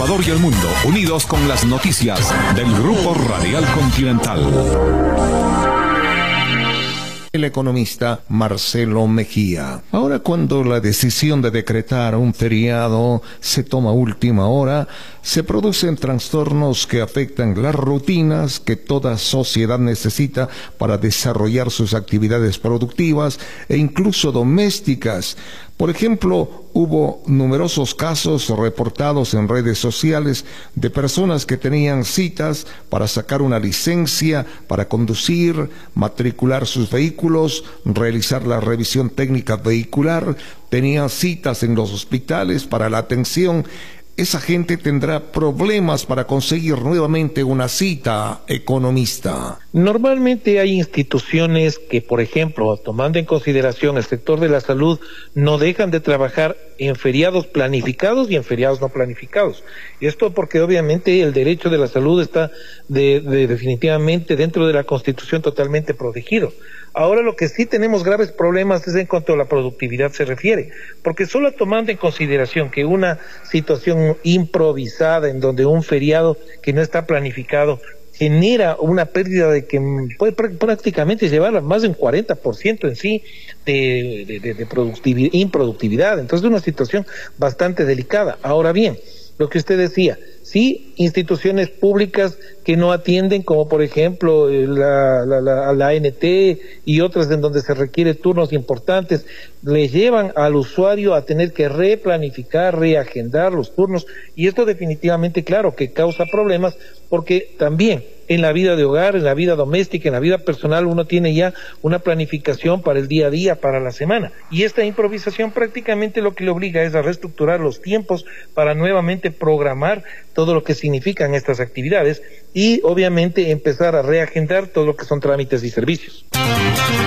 Ecuador y el mundo, unidos con las noticias del Grupo Radial Continental. El economista Marcelo Mejía. Ahora, cuando la decisión de decretar un feriado se toma a última hora, se producen trastornos que afectan las rutinas que toda sociedad necesita para desarrollar sus actividades productivas e incluso domésticas. Por ejemplo, hubo numerosos casos reportados en redes sociales de personas que tenían citas para sacar una licencia para conducir, matricular sus vehículos, realizar la revisión técnica vehicular, tenían citas en los hospitales para la atención. Esa gente tendrá problemas para conseguir nuevamente una cita, economista. Normalmente hay instituciones que, por ejemplo, tomando en consideración el sector de la salud, no dejan de trabajar en feriados planificados y en feriados no planificados. Esto porque obviamente el derecho de la salud está definitivamente dentro de la Constitución totalmente protegido. Ahora lo que sí tenemos graves problemas es en cuanto a la productividad se refiere, porque solo tomando en consideración que una situación improvisada en donde un feriado que no está planificado genera una pérdida de que puede prácticamente llevar a más de un 40% en sí de improductividad. Entonces es una situación bastante delicada. Ahora bien, lo que usted decía, sí, instituciones públicas que no atienden, como por ejemplo la ANT y otras en donde se requiere turnos importantes, le llevan al usuario a tener que replanificar, reagendar los turnos, y esto definitivamente, claro, que causa problemas, porque también en la vida de hogar, en la vida doméstica, en la vida personal, uno tiene ya una planificación para el día a día, para la semana, y esta improvisación prácticamente lo que le obliga es a reestructurar los tiempos para nuevamente programar todo lo que significan estas actividades y obviamente empezar a reagendar todo lo que son trámites y servicios.